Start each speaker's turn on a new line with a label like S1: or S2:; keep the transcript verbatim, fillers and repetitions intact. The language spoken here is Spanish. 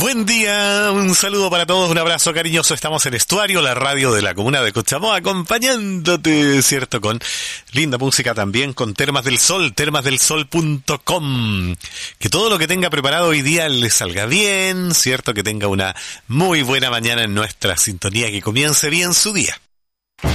S1: Buen día, un saludo para todos, un abrazo cariñoso. Estamos en Estuario, la radio de la comuna de Cochamó, acompañándote, ¿cierto? Con linda música también, con Termas del Sol, termas del sol punto com. Que todo lo que tenga preparado hoy día le salga bien, ¿cierto? Que tenga una muy buena mañana en nuestra sintonía, que comience bien su día.